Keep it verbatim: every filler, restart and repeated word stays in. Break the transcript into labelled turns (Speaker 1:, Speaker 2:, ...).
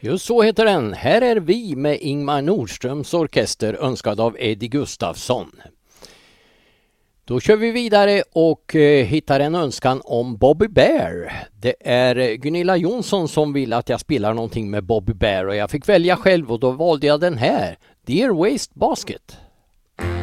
Speaker 1: Just så heter den. Här är vi med Ingmar Nordströms orkester önskad av Eddie Gustafsson. Då kör vi vidare och eh, hittar en önskan om Bobby Bear. Det är Gunilla Jonsson som vill att jag spelar någonting med Bobby Bear och jag fick välja själv och då valde jag den här, Dear Waste Basket.